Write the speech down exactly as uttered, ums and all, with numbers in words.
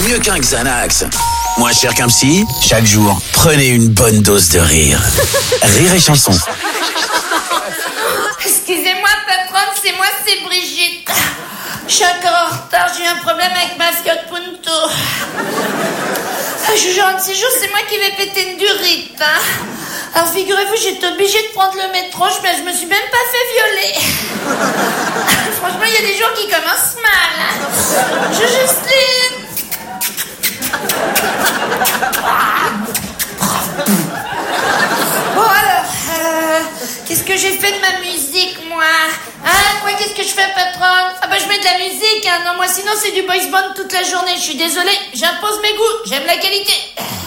mieux qu'un Xanax. Moins cher qu'un psy, chaque jour, prenez une bonne dose de rire. Rire et chanson. Excusez-moi, patronne, c'est moi, c'est Brigitte. Je suis encore en retard, j'ai eu un problème avec ma Fiat Punto. Je vous jure, un de ces jours, c'est moi qui vais péter une durite. Hein. Alors figurez-vous, j'étais obligée de prendre le métro, je, je me suis même pas fait violer. Franchement, il y a des jours qui commencent mal. Hein. Je Justine. Bon alors, euh, qu'est-ce que j'ai fait de ma musique, moi? Hein, quoi, qu'est-ce que je fais, patronne? Ah bah je mets de la musique, hein. Non, moi sinon c'est du boys band toute la journée. Je suis désolée, j'impose mes goûts, j'aime la qualité.